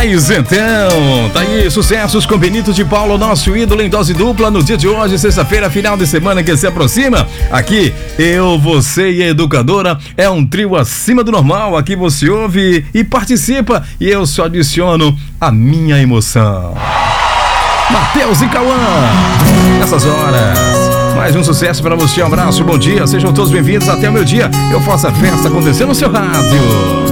Mas então, tá aí, sucessos com Benito de Paulo, nosso ídolo em dose dupla no dia de hoje, sexta-feira, final de semana que se aproxima. Aqui, eu, você e a educadora, é um trio acima do normal. Aqui você ouve e participa e eu só adiciono a minha emoção. Matheus e Cauã, nessas horas, mais um sucesso pra você, um abraço, bom dia, sejam todos bem-vindos até o meu dia. Eu faço a festa acontecer no seu rádio.